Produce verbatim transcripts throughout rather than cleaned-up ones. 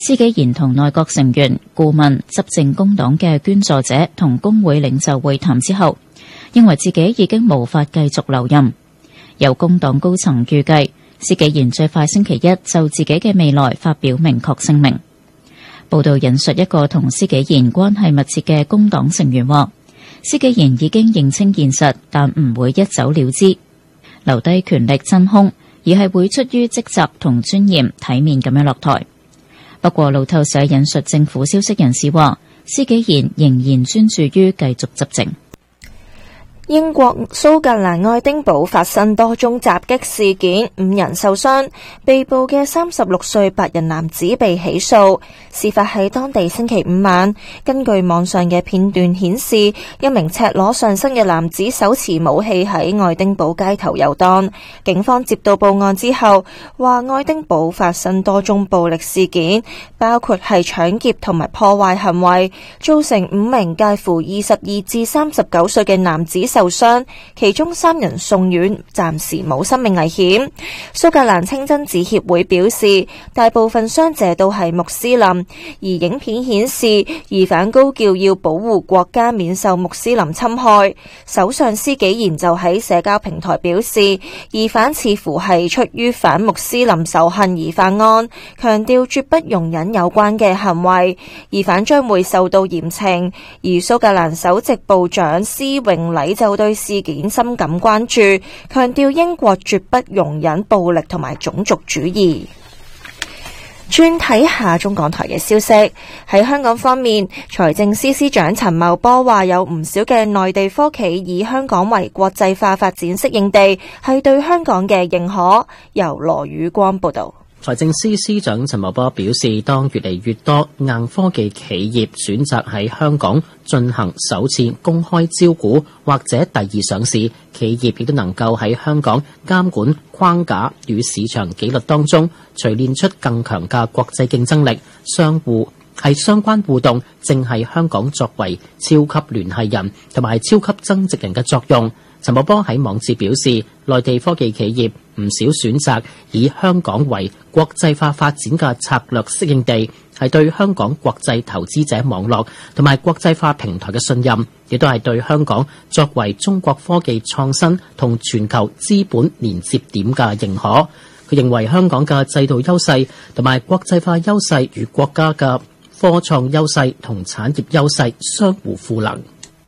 施紀賢同內閣成員、顧問、執政工黨嘅捐助者同工會領袖會談之後，認為自己已經無法繼續留任。有工黨高層預計，施紀賢最快星期一就自己嘅未來發表明確聲明。報道引述一個同施紀賢關係密切嘅工黨成員話，施紀賢已經認清現實，但唔會一走了之，留低權力真空，而係會出於職責同尊嚴體面咁樣落台。不過路透社引述政府消息人士話，施紀賢仍然專注於繼續執政。 英國蘇格蘭愛丁堡發生多宗襲擊事件，五人受傷，被捕嘅三十六歲白人男子被起訴。事發喺當地星期五晚，根據網上嘅片段顯示，一名赤裸上身嘅男子手持武器喺愛丁堡街頭遊蕩。警方接到報案之後，話愛丁堡發生多宗暴力事件，包括係搶劫同埋破壞行為，造成五名介乎二十二至三十九歲嘅男子受傷，其中三人送院，暫時冇生命危險。蘇格蘭清真寺協會表示，大部分傷者都係穆斯林，而影片顯示疑犯高叫要保護國家免受穆斯林侵害。首相施紀賢就喺社交平台表示，疑犯似乎係出於反穆斯林仇恨而犯案，強調絕不容忍有關嘅行為，疑犯將會受到嚴懲。而蘇格蘭首席部長施榮禮就對事件深感關注，強調英國絕不容忍暴力同埋種族主義。轉睇下中港台嘅消息，喺香港方面，財政司司長陳茂波話有唔少嘅內地科企以香港為國際化發展適應地，係對香港嘅認可。由羅宇光報道。 財政司司長陳茂波表示，當越嚟越多硬科技企業選擇喺香港進行首次公開招股或者第二上市，企業亦都能夠喺香港監管框架與市場紀律當中錘煉出更強嘅國際競爭力，相互係相關互動，正係香港作為超級聯繫人同埋超級增值人嘅作用。陳茂波喺網誌表示，內地科技企業唔少選擇以香港為國際化發展嘅策略適應地，係對香港國際投資者網絡同埋國際化平台嘅信任，亦都係對香港作為中國科技創新同全球資本連接點嘅認可。佢認為香港嘅制度優勢同埋國際化優勢與國家嘅科創優勢同產業優勢相互賦能。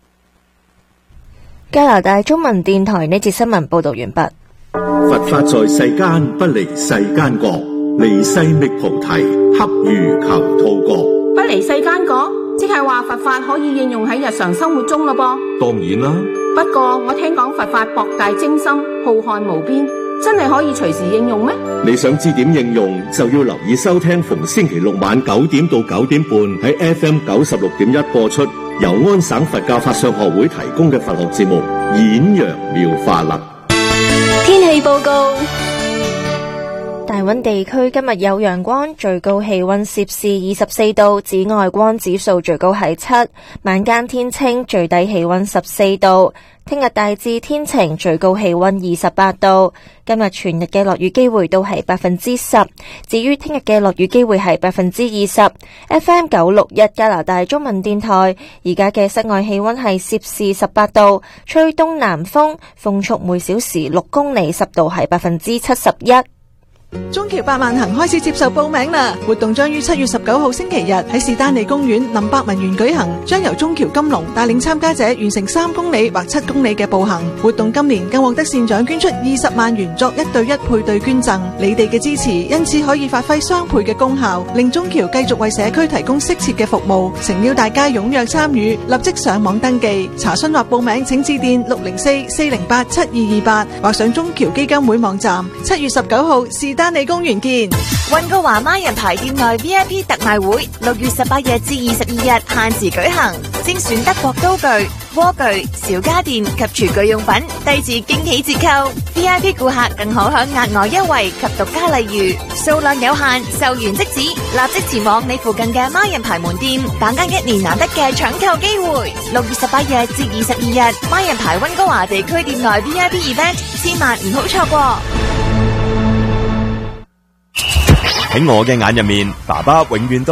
加拿大中文電台呢節新聞報道完畢。 佛法在世間不離世間覺，離世覓菩提，恰如求兔角。 不離世間覺，即係話佛法可以應用喺日常生活中咯噃。 當然啦， 不過我聽講佛法博大精深，浩瀚無邊，真係可以隨時應用咩？ 你想知點應用，就要留意收聽逢星期六晚九點到九點半喺 F M 九十六點一播出，由安省佛教法相學會提供嘅佛學節目《演揚妙法》啦。 天氣報告：大溫地區今日有陽光，最高氣溫攝氏二十四度，紫外光指數最高係七。晚間天清，最低氣溫十四度。聽日大致天晴，最高氣溫二十八度。今日全日嘅落雨機會都係百分之十，至於聽日嘅落雨機會係百分之二十。F M 九六一加拿大中文電台，而家嘅室外氣溫係攝氏十八度，吹東南風，風速每小時六公里，濕度係百分之七十一。 中橋百萬行開始接受報名啦！活動將於七月十九號星期日喺士丹利公園林百文園舉行，將由中橋金龍帶領參加者完成三公里或七公里嘅步行。活動今年更獲得善長捐出二十萬元作一對一配對捐贈，你哋嘅支持因此可以發揮雙倍嘅功效，令中橋繼續為社區提供適切嘅服務。誠邀大家踴躍參與，立即上網登記查詢或報名，請致電六零四四零八七二二八或上中橋基金會網站。七月十九號士丹利公園見。 溫哥華孖人牌店內 V I P 特賣會，六月十八日至二十二日限時舉行，精選德國刀具、鍋具、小家電及廚具用品，低至驚喜折扣。V I P 顧客更可享額外優惠及獨家禮遇，數量有限，售完即止，立即前往你附近嘅孖人牌門店，把握一年難得嘅搶購機會。六月十八日至二十二日，孖人牌溫哥華地區店內 V I P event，千萬唔好錯過。 喺我嘅眼入面，爸爸永遠都